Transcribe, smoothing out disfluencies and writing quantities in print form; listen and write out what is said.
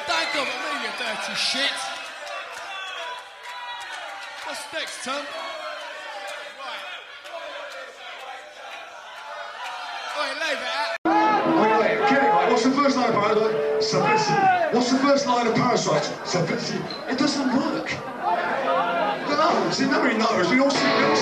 Don't come at me, you dirty shit. What's next, Tom? Right. Oi, leave it out. Wait, get it right. What's the first line of Parasite? Simplicity. What's the first line of Parasite? Simplicity. It doesn't work. No, see, nobody knows. We all sing